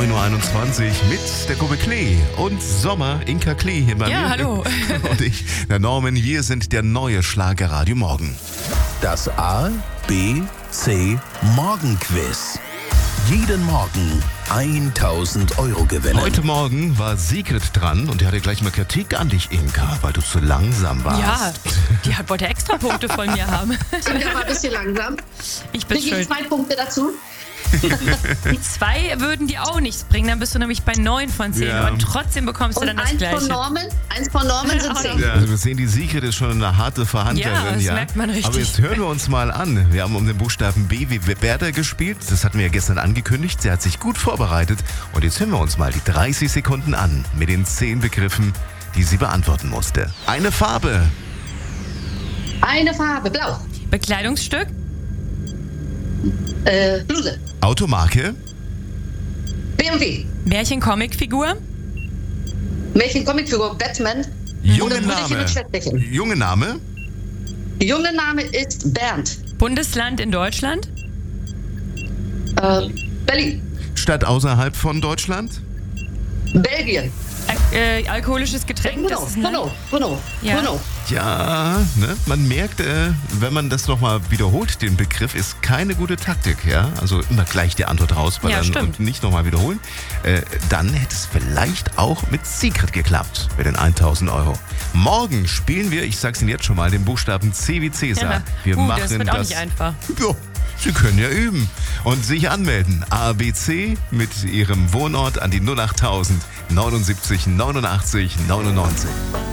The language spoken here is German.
9.21 Uhr mit der Gruppe Klee und Sommer, Inka Klee hier bei mir. Ja, hallo. Und ich, der Norman, wir sind der neue Schlagerradio Morgen. Das A, B, C Morgenquiz. Jeden Morgen 1.000 Euro gewinnen. Heute Morgen war Sigrid dran und die hatte gleich mal Kritik an dich, Inka, weil du zu langsam warst. Ja, die wollte extra Punkte von mir haben. Inka war ein bisschen langsam. Ich bin Kriege ich schuld. 2 Punkte dazu? Die 2 würden die auch nichts bringen, dann bist du nämlich bei 9 von 10. Ja. Und trotzdem bekommst du Und dann das eins Gleiche. von Norman sind 10. Ja, also wir sehen, die Sigrid ist schon eine harte Verhandlerin. Ja, das merkt man richtig. Aber jetzt hören wir uns mal an. Wir haben um den Buchstaben B wie Bertha gespielt. Das hatten wir ja gestern angekündigt. Sie hat sich gut vorbereitet. Und jetzt hören wir uns mal die 30 Sekunden an mit den 10 Begriffen, die sie beantworten musste. Eine Farbe. Eine Farbe, blau. Bekleidungsstück, Bluse. Automarke. BMW. Märchen-Comicfigur, Märchen-Comicfigur, Batman. Junge Oder Brüderchen Name. und Schwätzchen. Junge Name. Junge Name ist Bernd. Bundesland in Deutschland, Berlin. Stadt außerhalb von Deutschland. Belgien. alkoholisches Getränk. Das ist Bruno. Ja. Ja, ne? Man merkt, wenn man das nochmal wiederholt, den Begriff, ist keine gute Taktik, ja. Also immer gleich die Antwort rausballern stimmt. und nicht nochmal wiederholen. Dann hätte es vielleicht auch mit Sigrid geklappt mit den 1.000 Euro. Morgen spielen wir, ich sag's Ihnen jetzt schon mal, den Buchstaben C wie Cäsar. Ja. Wir machen das wird auch nicht einfach. Ja, Sie können ja üben und sich anmelden. ABC mit Ihrem Wohnort an die 08000 79 89 99.